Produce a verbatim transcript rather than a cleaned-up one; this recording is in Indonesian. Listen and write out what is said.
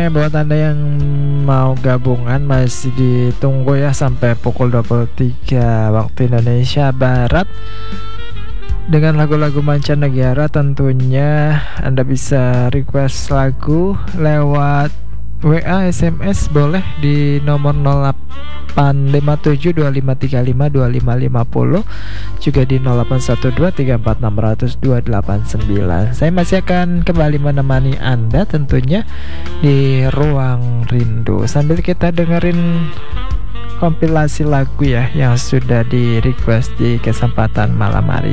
Oke, buat Anda yang mau gabungan masih ditunggu ya sampai pukul dua puluh tiga waktu Indonesia Barat dengan lagu-lagu mancanegara. Tentunya Anda bisa request lagu lewat W A, S M S boleh di nomor nol delapan lima tujuh dua lima tiga lima dua lima lima nol, juga di nol delapan satu dua tiga empat enam nol nol dua delapan sembilan. Saya masih akan kembali menemani Anda tentunya di Ruang Rindu sambil kita dengerin kompilasi lagu ya yang sudah di request di kesempatan malam hari